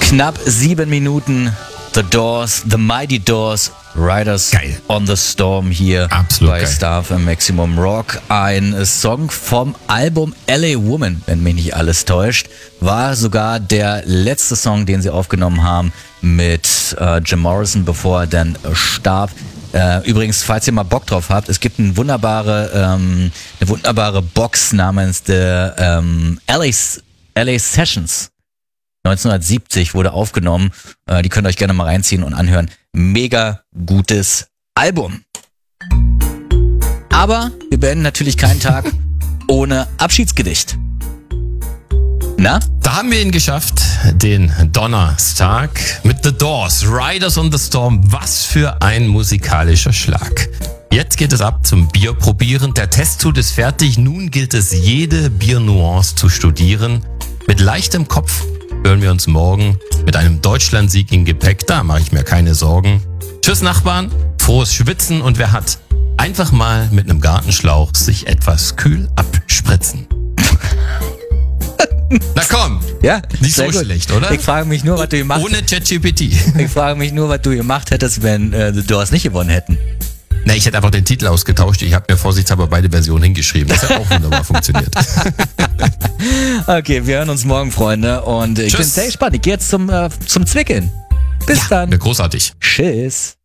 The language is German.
Knapp 7 Minuten. The Doors, The Mighty Doors, Riders Geil. on the Storm hier Absolut bei geil. Star FM Maximum Rock. Ein Song vom Album LA Woman, wenn mich nicht alles täuscht. War sogar der letzte Song, den sie aufgenommen haben mit Jim Morrison, bevor er dann starb. Übrigens, falls ihr mal Bock drauf habt, es gibt eine wunderbare Box namens The LA Sessions. 1970 wurde aufgenommen. Die könnt ihr euch gerne mal reinziehen und anhören. Mega gutes Album. Aber wir beenden natürlich keinen Tag ohne Abschiedsgedicht. Na? Da haben wir ihn geschafft, den Donnerstag mit The Doors, Riders on the Storm. Was für ein musikalischer Schlag. Jetzt geht es ab zum Bierprobieren. Der Testzug ist fertig. Nun gilt es, jede Biernuance zu studieren. Mit leichtem Kopf hören wir uns morgen mit einem Deutschlandsieg im Gepäck. Da mache ich mir keine Sorgen. Tschüss Nachbarn, frohes Schwitzen und wer hat, einfach mal mit einem Gartenschlauch sich etwas kühl abspritzen. Na komm, Ja, nicht sehr so gut. schlecht, oder? Ich frage mich nur, was du gemacht Ohne ChatGPT. Ich frage mich nur, was du gemacht hättest, wenn The Doors nicht gewonnen hätten. Na, ich hätte einfach den Titel ausgetauscht. Ich habe mir vorsichtshalber beide Versionen hingeschrieben. Das hat auch wunderbar funktioniert. Okay, wir hören uns morgen, Freunde. Und ich bin Tschüss. sehr gespannt. Ich gehe jetzt zum Zwickeln. Bis dann. Großartig. Tschüss.